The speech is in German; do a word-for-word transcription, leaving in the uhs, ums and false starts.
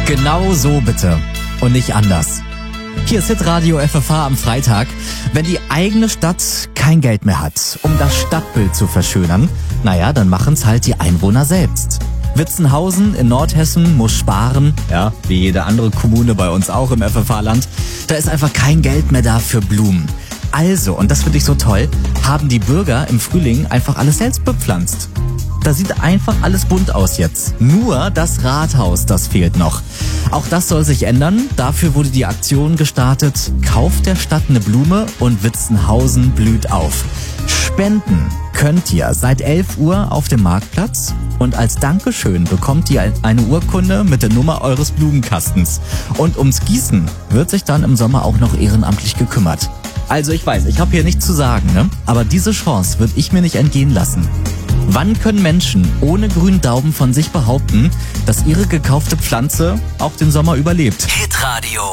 Genau so bitte. Und nicht anders. Hier ist Hitradio F F H am Freitag. Wenn die eigene Stadt kein Geld mehr hat, um das Stadtbild zu verschönern, naja, dann machen's halt die Einwohner selbst. Witzenhausen in Nordhessen muss sparen, ja, wie jede andere Kommune bei uns auch im F F H-Land. Da ist einfach kein Geld mehr da für Blumen. Also, und das finde ich so toll, haben die Bürger im Frühling einfach alles selbst bepflanzt. Da sieht einfach alles bunt aus jetzt. Nur das Rathaus, das fehlt noch. Auch das soll sich ändern. Dafür wurde die Aktion gestartet. Kauft der Stadt eine Blume und Witzenhausen blüht auf. Spenden könnt ihr seit elf Uhr auf dem Marktplatz. Und als Dankeschön bekommt ihr eine Urkunde mit der Nummer eures Blumenkastens. Und ums Gießen wird sich dann im Sommer auch noch ehrenamtlich gekümmert. Also ich weiß, ich habe hier nichts zu sagen, ne? Aber diese Chance würde ich mir nicht entgehen lassen. Wann können Menschen ohne grünen Daumen von sich behaupten, dass ihre gekaufte Pflanze auch den Sommer überlebt? Hitradio